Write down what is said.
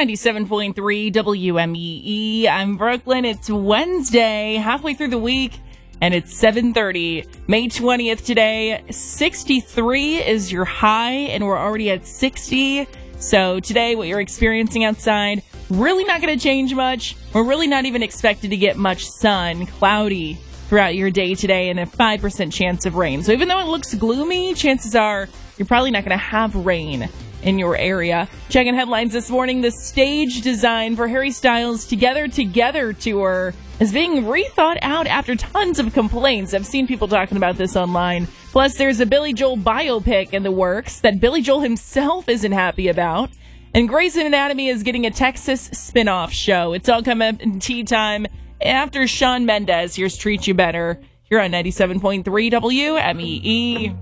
97.3 WMEE. I'm Brooklyn. It's Wednesday, halfway through the week, and it's 7:30. May 20th today. 63 is your high, and we're already at 60. So today, what you're experiencing outside, really not going to change much. We're really not even expected to get much sun, cloudy throughout your day today, and a 5% chance of rain. So even though it looks gloomy, chances are you're probably not going to have rain in your area. Checking headlines this morning, the stage design for Harry Styles' Together Together tour is being rethought out after tons of complaints. I've seen people talking about this online. Plus, there's a Billy Joel biopic in the works that Billy Joel himself isn't happy about. And Grey's Anatomy is getting a Texas spin-off show. It's all coming up in tea time after Shawn Mendes. Here's Treat You Better. You're on 97.3 WMEE.